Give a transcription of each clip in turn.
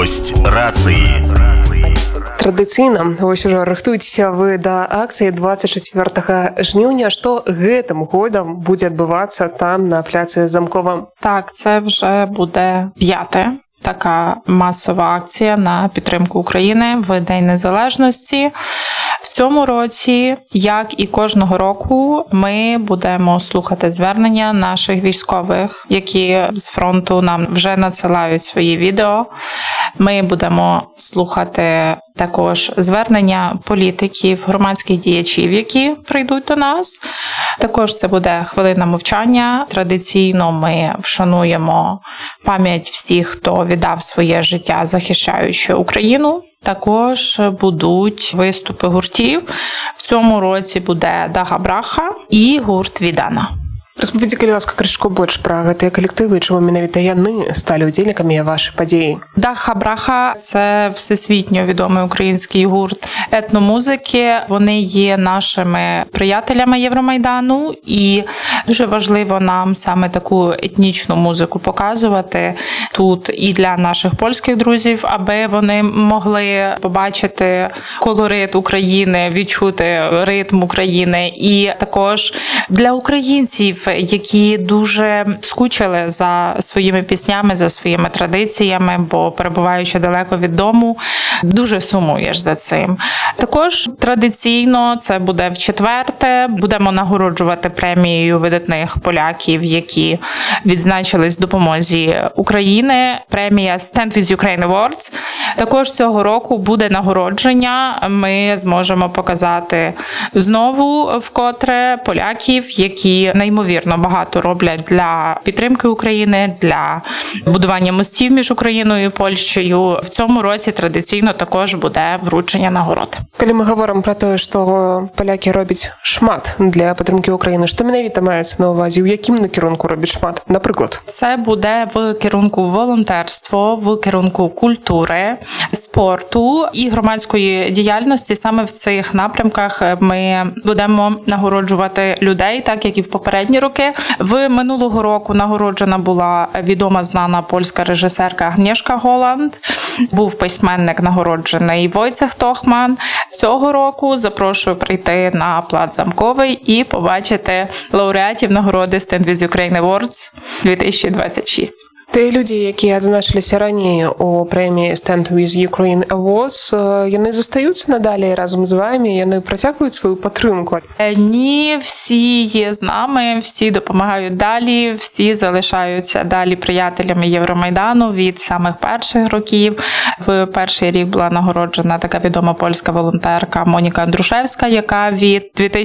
Ёсць рацыі. Традыцыйна, вось ужо рыхтуйцеся вы да акцыі 24 жніўня. Што гэтым годам будзе адбывацца там на пляцы Замкова? Так, це вже буде 5-та така масова акція на підтримку України в День Незалежності. В цьому році, як і кожного року, ми будемо слухати звернення наших військових, які з фронту нам вже надсилають свої відео. Ми будемо слухати також звернення політиків, громадських діячів, які прийдуть до нас. Також це буде хвилина мовчання. Традиційно ми вшануємо пам'ять всіх, хто віддав своє життя, захищаючи Україну. Також будуть виступи гуртів. В цьому році буде Даха Браха і гурт Відана. Распавядзі, калі ласка, крышку больш пра гэтыя калектывы, чаму менавіта яны сталі ўдзельнікамі вашай падзеі? Даха Браха – це всесвітньо відомий український гурт етномузики. Вони є нашими приятелями Євромайдану, і дуже важливо нам саме таку етнічну музику показувати тут і для наших польських друзів, аби вони могли побачити колорит України, відчути ритм України, і також для українців, які дуже скучили за своїми піснями, за своїми традиціями, бо перебуваючи далеко від дому, дуже сумуєш за цим. Також традиційно це буде в 4-те. Будемо нагороджувати премією видатних поляків, які відзначились в допомозі України. Премія Stand with Ukraine Awards. Також цього року буде нагородження. Ми зможемо показати знову вкотре поляків, які неймовірно багато роблять для підтримки України, для будування мостів між Україною і Польщею. В цьому році традиційно також буде вручення нагород. Калі ми говоримо про те, що поляки роблять шмат для підтримки України, що менавіта мається на увазі? У яким накірунку роблять шмат? Наприклад? Це буде в керунку волонтерства, в керунку культури, спорту і громадської діяльності. Саме в цих напрямках ми будемо нагороджувати людей, так як і в попередні роки. В минулого року нагороджена була відома знана польська режисерка Агнєшка Голланд. Був письменник нагороджений Войцех Тохман. Цього року запрошую прийти на плац Замковий і побачити лауреатів нагороди Stand with Ukraine Awards 2026. Ті люди, які адзначилися раніше у премії Stand with Ukraine Awards, яны застаються надалі разом з вами, яны працягвають свою підтримку? Ні, всі є з нами, всі допомагають далі, всі залишаються далі приятелями Євромайдану від самих перших років. В перший рік була нагороджена така відома польська волонтерка Моніка Андрушевська, яка від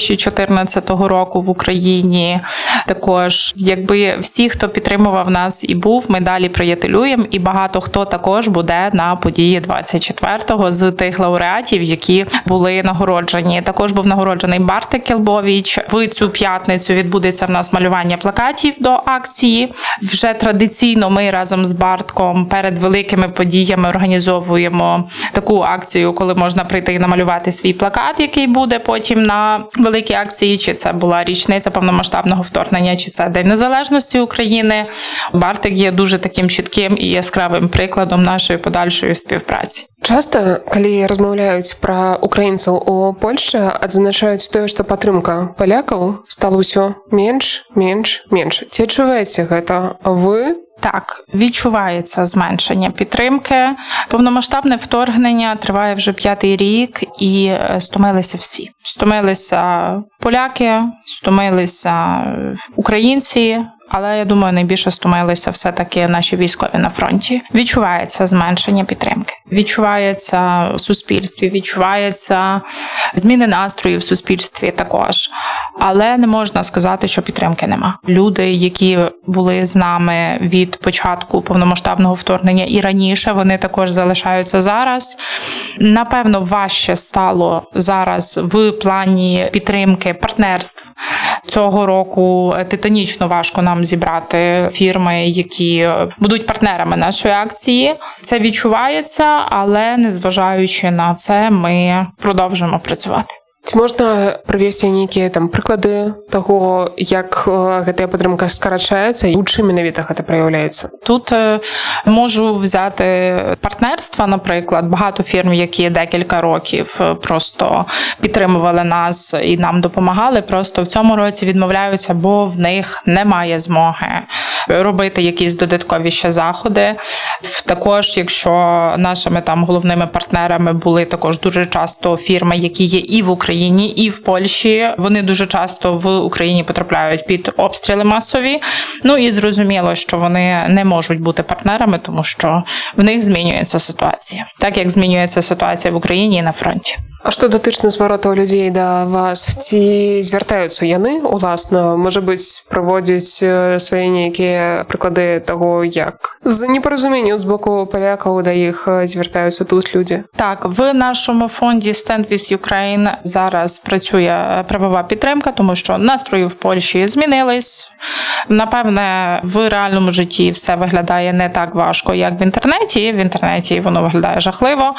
2014 року в Україні. Також, якби всі, хто підтримував нас і був, ми далі приятелюємо, і багато хто також буде на події 24-го з тих лауреатів, які були нагороджені. Також був нагороджений Бартик Кілбович. В цю п'ятницю відбудеться в нас малювання плакатів до акції. Вже традиційно ми разом з Бартком перед великими подіями організовуємо таку акцію, коли можна прийти і намалювати свій плакат, який буде потім на великій акції, чи це була річниця повномасштабного вторгнення, чи це День Незалежності України. Бартик є дуже таким чітким і яскравим прикладом нашої подальшої співпраці. Часто, калі размаўляюць пра украінцаў у Польшчы, адзначаюць тое, што падтрымка палякаў стала ўсё менш. Ці адчуваеце гэта вы? Так, відчувається зменшення підтримки. Повномасштабне вторгнення триває вже 5-й рік, і стомилися всі. Стомилися поляки, стомилися українці, але, я думаю, найбільше стомилися все-таки наші військові на фронті. Відчувається зменшення підтримки. Відчувається в суспільстві, відчувається зміни настрою в суспільстві також. Але не можна сказати, що підтримки нема. Люди, які були з нами від початку повномасштабного вторгнення і раніше, вони також залишаються зараз. Напевно, важче стало зараз в плані підтримки партнерств. Цього року титанічно важко нам зібрати фірми, які будуть партнерами нашої акції. Це відчувається, але незважаючи на це, ми продовжуємо працювати. Ці можна прывесці нейкія там прыклады таго, як гэтая падтрымка скарачаецца і у чым менавіта гэта праяўляецца? Тут можу взяти партнерства, наприклад, багато фірм, які декілька років просто підтримували нас і нам допомагали, просто в цьому році відмовляються, бо в них немає змоги робити якісь додаткові ще заходи. Також, якщо нашими там головними партнерами були також дуже часто фірми, які є і в Україні, і в Польщі, вони дуже часто в Україні потрапляють під обстріли масові. Ну і зрозуміло, що вони не можуть бути партнерами, тому що в них змінюється ситуація. Так, як змінюється ситуація в Україні і на фронті. А што датычна зваротаў людзей да вас? Ці звяртаюцца яны уласна? Можа быць, праводзіць свае нейкія прыклады таго, як з непаразуменню з боку палякаў да іх звяртаюцца тут людзі? Так, в нашому фонді Stand with Ukraine зараз працює правова підтримка, тому що настрої в Польщі змінились. Напевне, в реальному житті все виглядає не так важко, як в інтернеті. В інтернеті воно виглядає жахливо,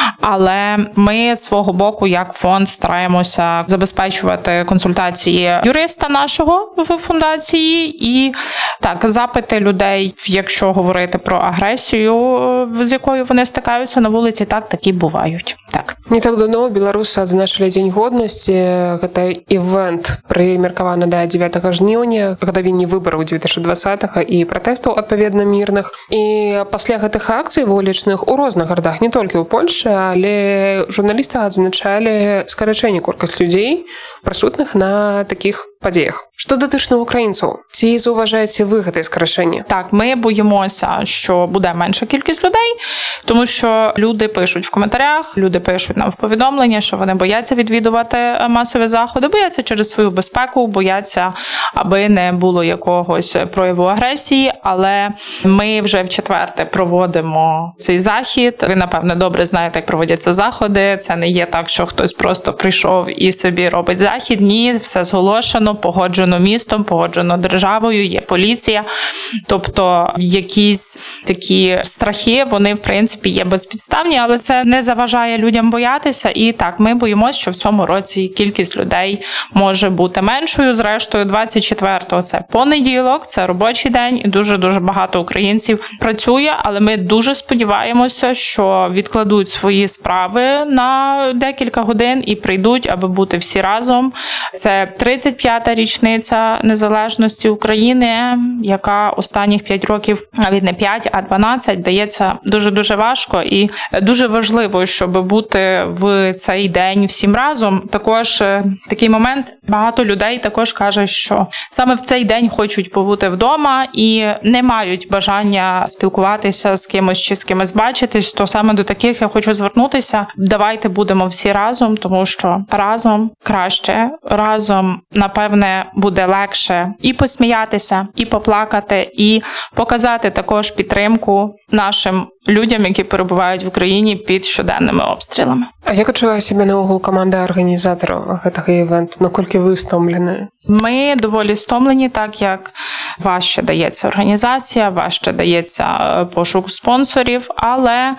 але ми свого боку, як фонд, стараємося забезпечувати консультації юриста нашого в фундації і так, запити людей, якщо говорити про агресію, з якою вони стикаються на вулиці, так, такі бувають. Так. Не так давно беларусы адзначылі Дзень годнасці. Гэта івент прымеркаваны да 9 жніўня, гадавінні выбараў 2020 і пратэстаў адпаведна мірных. І пасля гэтых акцый вулічных у розных гарадах, не толькі ў Польшчы, але журналісты адзначалі скарачэнне колькасць людзей, прысутных на такіх падзеях. Што датычна українців? Ці зауважаєте ви гэта скорочення? Так, ми боїмося, що буде менша кількість людей, тому що люди пишуть в коментарях, люди пишуть нам в повідомлення, що вони бояться відвідувати масові заходи, бояться через свою безпеку, бояться, аби не було якогось прояву агресії, але ми вже в-четверте проводимо цей захід. Ви, напевне, добре знаєте, як проводяться заходи. Це не є так, що хтось просто прийшов і собі робить захід. Ні, все зголошено, погоджено містом, погоджено державою, є поліція. Тобто якісь такі страхи, вони, в принципі, є безпідставні, але це не заважає людям боятися. І так, ми боїмося, що в цьому році кількість людей може бути меншою. Зрештою, 24-го це понеділок, це робочий день, і дуже-дуже багато українців працює, але ми дуже сподіваємося, що відкладуть свої справи на декілька годин і прийдуть, аби бути всі разом. Це 35-та річниця незалежності України, яка останніх 5 років, навіть не 5, а 12, дається дуже-дуже важко. І дуже важливо, щоб бути в цей день всім разом. Також такий момент, багато людей також каже, що саме в цей день хочуть побути вдома і не мають бажання спілкуватися з кимось чи з кимось бачитись, то саме до таких я хочу звернутися. Давайте будемо всі разом, тому що разом краще, разом, напевне, буде легше і посміятися, і поплакати, і показати також підтримку нашим людям, які перебувають в Україні під щоденними обстрілами. А як адчувае себе наогул каманда арганізатараў гэтага івенту? Наколькі ви стомлені? Ми доволі стомлені, так як важче дається організація, важче дається пошук спонсорів, але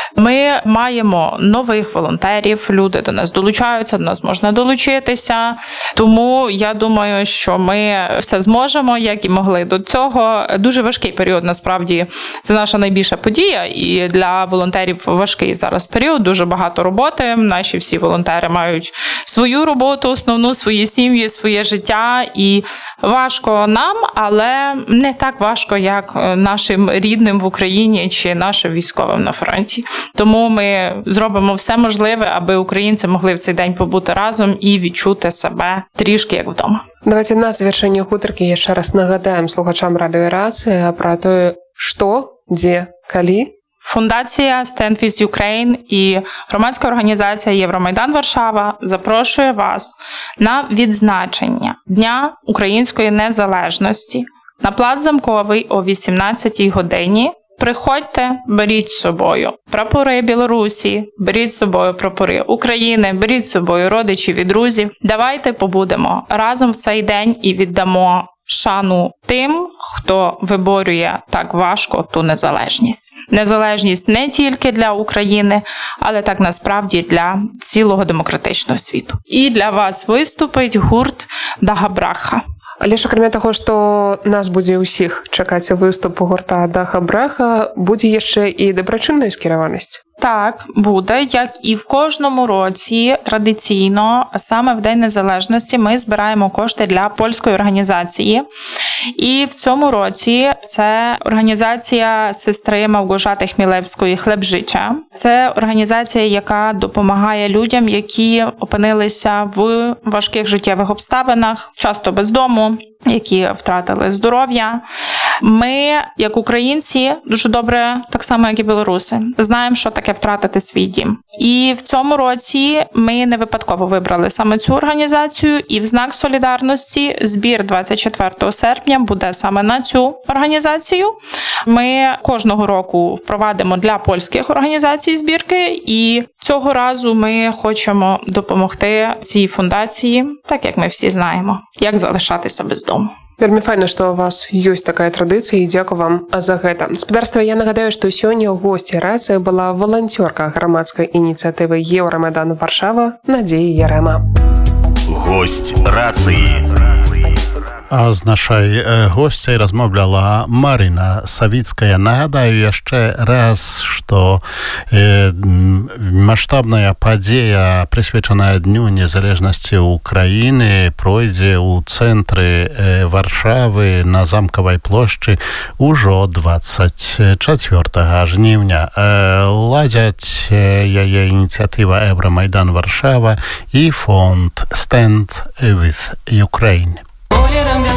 ми маємо нових волонтерів, люди до нас долучаються, до нас можна долучитися, тому я думаю, що ми все зможемо, як і могли до цього. Дуже важкий період, насправді, це наша найбільша подія, і для волонтерів важкий зараз період, дуже багато роботи, наші всі волонтери мають свою роботу, основну, свої сім'ї, своє життя, і важко нам, але не так важко, як нашим рідним в Україні чи нашим військовим на фронті. Тому ми зробимо все можливе, аби українці могли в цей день побути разом і відчути себе трішки як вдома. Давайте на завершэнне гутаркі яшчэ раз нагадаем слухачам радыёрацыі пра тое, што, дзе, калі. Фундація Stand with Ukraine і громадська організація Євромайдан Варшава запрошує вас на відзначення Дня Української незалежності на плац Замковий о 18-й годині. Приходьте, беріть з собою прапори Білорусі, беріть з собою прапори України, беріть з собою родичів і друзів. Давайте побудемо разом в цей день і віддамо шану тим, хто виборює так важко ту незалежність. Незалежність не тільки для України, але так насправді для цілого демократичного світу. І для вас виступить гурт Даха Браха. Але ж акрамя таго, што нас будзе ўсіх чакаць выступ гурта Даха Браха, будзе яшчэ і дабрачынная скіраванасць. Так, буде, як і в кожному році традиційно, саме в День Незалежності ми збираємо кошти для польської організації. І в цьому році це організація сестри Мałgorzaty Chmielewskiej «Хлеб життя». Це організація, яка допомагає людям, які опинилися в важких життєвих обставинах, часто без дому, які втратили здоров'я. Ми, як українці, дуже добре, так само, як і білоруси, знаємо, що таке втратити свій дім. І в цьому році ми не випадково вибрали саме цю організацію, і в знак солідарності збір 24 серпня буде саме на цю організацію. Ми кожного року впровадимо для польських організацій збірки, і цього разу ми хочемо допомогти цій фундації, так як ми всі знаємо, як залишатися без дому. Вельмі файна, што у вас ёсць такая традыцыя, і дзякую вам за гэта. Спадарства, я нагадаю, што сёння ў госці рацыі была валанцёрка грамадскай ініцыятывы Еўрамайдан Варшава Надзея Ярэма. Гость рацыі. А з нашай госцяй размаўляла Марина Савіцкая. Нагадаю яшчэ раз, што маштабная падзея, прысвечаная Дню незалежнасці Украіны, пройдзе ў цэнтры Варшавы на Замкавай плошчы ўжо 24 жніўня. Ладзяць яе ініцыятыва Еўрамайдан Варшава і фонд Stand with Ukraine.